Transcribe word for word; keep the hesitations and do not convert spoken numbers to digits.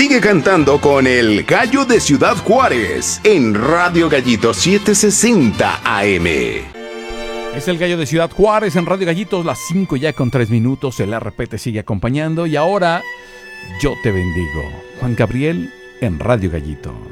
sigue cantando con el Gallo de Ciudad Juárez en Radio Gallito setecientos sesenta A M. Es el Gallo de Ciudad Juárez en Radio Gallitos, las cinco ya con tres minutos. El R P te sigue acompañando y ahora Yo te bendigo. Juan Gabriel en Radio Gallito.